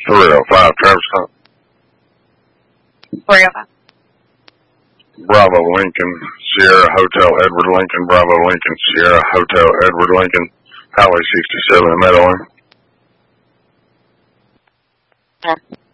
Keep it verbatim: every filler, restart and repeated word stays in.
three oh five Travis Hunt. three oh five. Bravo Lincoln, Sierra Hotel Edward Lincoln, Bravo Lincoln, Sierra Hotel Edward Lincoln, Highway sixty-seven in Meadowland. Yeah.